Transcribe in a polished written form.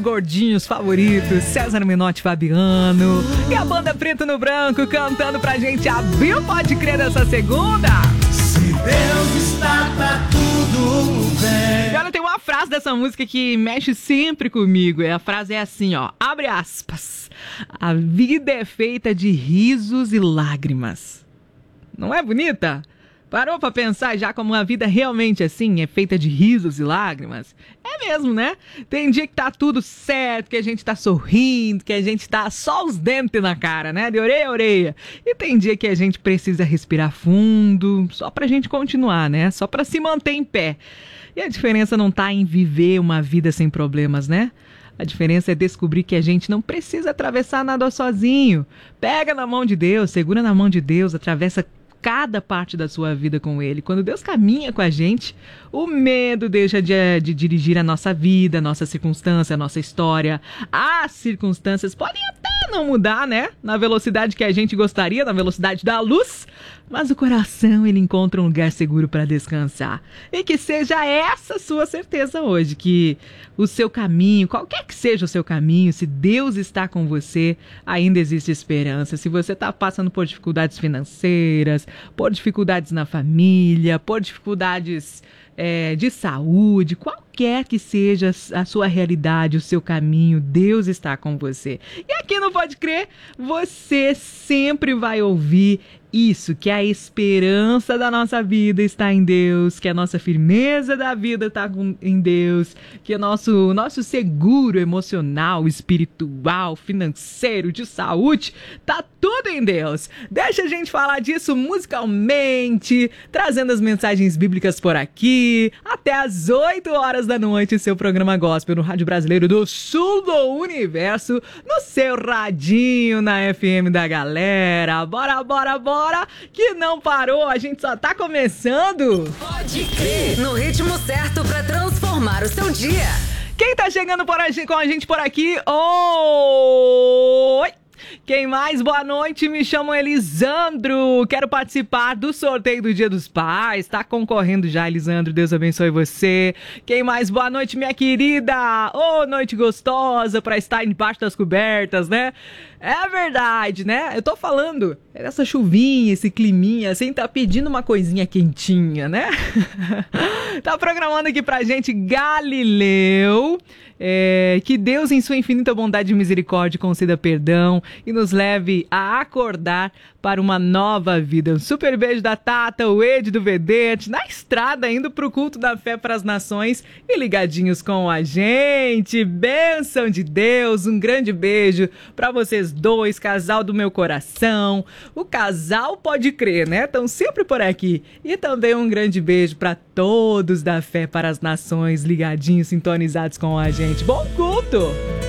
gordinhos favoritos, César Menotti e Fabiano. E a banda Preto no Branco cantando pra gente abrir o Pode Crer dessa segunda. Se Deus está, tá tudo bem. E olha, tem uma frase dessa música que mexe sempre comigo. A frase é assim, ó, abre aspas. A vida é feita de risos e lágrimas. Não é bonita? Parou pra pensar já como a vida realmente assim é feita de risos e lágrimas? É mesmo, né? Tem dia que tá tudo certo, que a gente tá sorrindo, que a gente tá só os dentes na cara, né? De orelha a orelha. E tem dia que a gente precisa respirar fundo, só pra gente continuar, né? Só pra se manter em pé. E a diferença não tá em viver uma vida sem problemas, né? A diferença é descobrir que a gente não precisa atravessar nada sozinho. Pega na mão de Deus, segura na mão de Deus, atravessa cada parte da sua vida com Ele. Quando Deus caminha com a gente, o medo deixa de dirigir a nossa vida, a nossa circunstância, a nossa história. As circunstâncias podem até não mudar, né? Na velocidade que a gente gostaria, na velocidade da luz, mas o coração, ele encontra um lugar seguro para descansar. E que seja essa sua certeza hoje, que o seu caminho, qualquer que seja o seu caminho, se Deus está com você, ainda existe esperança. Se você está passando por dificuldades financeiras, por dificuldades na família, por dificuldades de saúde, qualquer que seja a sua realidade, o seu caminho, Deus está com você. E aqui no Pode Crer, você sempre vai ouvir isso, que a esperança da nossa vida está em Deus, que a nossa firmeza da vida está em Deus, que o nosso seguro emocional, espiritual, financeiro, de saúde, tá tudo em Deus. Deixa a gente falar disso musicalmente, trazendo as mensagens bíblicas por aqui, até às 8 horas da noite, seu programa Gospel no Rádio Brasileiro do Sul do Universo, no seu radinho, na FM da galera. Bora, bora, bora! Que não parou, a gente só tá começando. Pode Crer, no ritmo certo pra transformar o seu dia. Quem tá chegando com a gente por aqui? Oi! Quem mais? Boa noite, me chamo Elisandro, quero participar do sorteio do Dia dos Pais, tá concorrendo já, Elisandro, Deus abençoe você. Quem mais? Boa noite, minha querida, noite gostosa pra estar embaixo das cobertas, né? É verdade, né? Eu tô falando, essa chuvinha, esse climinha, assim, tá pedindo uma coisinha quentinha, né? Tá programando aqui pra gente Galileu. Que Deus, em sua infinita bondade e misericórdia, conceda perdão e nos leve a acordar para uma nova vida. Um super beijo da Tata, o Ed do Vedete, na estrada indo pro culto da fé para as nações e ligadinhos com a gente. Bênção de Deus, um grande beijo para vocês dois, casal do meu coração. O casal Pode Crer, né? Estão sempre por aqui. E também um grande beijo para todos da fé para as nações, ligadinhos, sintonizados com a gente. Bom culto!